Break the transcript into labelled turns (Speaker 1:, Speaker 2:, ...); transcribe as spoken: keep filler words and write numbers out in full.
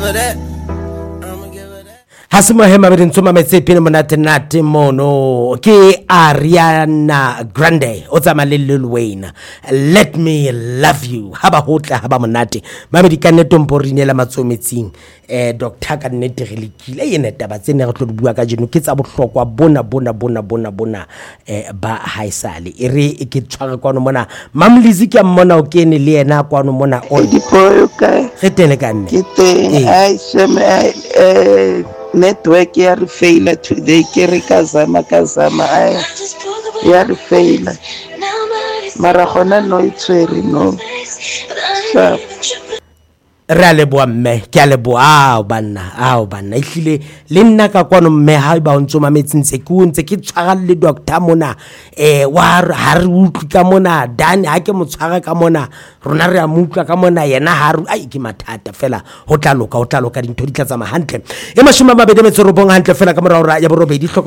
Speaker 1: her that. I'ma give her that.
Speaker 2: Hasimo hema bedin tsoma metse pele monate nate mono ke Ariana Grande o tsama le Lil Wayne. Let me love you. Haba hotla haba monate. Mame di kaneto mporinela matsometsing. Eh Doctor ka nnete re lekile ene taba tsene re tlo bua ka jeno ke tsa bohlokwa bona bona bona bona bona eh ba haisale e re e ke tshware kwano mona Mamlizi ke mmona o kene le yena kwano mona on
Speaker 3: Dipoyo ka
Speaker 2: re tele ka nne
Speaker 3: ke te ai sheme eh network ya re faila today ke re ka zama ka zama ai ya re faila mara gona no itshwere no so
Speaker 2: ra le boa mme ke a le boa banna a banna ihlile le nna ka kwano mme ha ba ontso mametsintse ke untse ke tshwara le doctor mona eh wa ha re utlwi ka mona dane ha ke mo tshwara ka mona rona re a mutla ka mona yena ha re ai ke mathata fela ho tla loka ho tla loka dintho di tla tsama hantle e mashome a mabedi metso robong hantle fela ka morao ya borobedi.